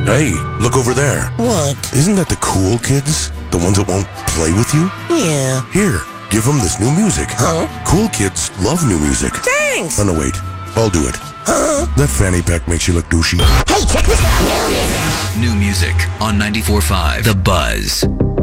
Hey, look over there. What? Isn't that the cool kids? The ones that won't play with you? Yeah. Here, give them this new music. Huh? Cool kids love new music. Thanks. Oh, no, wait. I'll do it. Huh? That fanny pack makes you look douchey. Hey, check this out. New music on 94.5 The Buzz.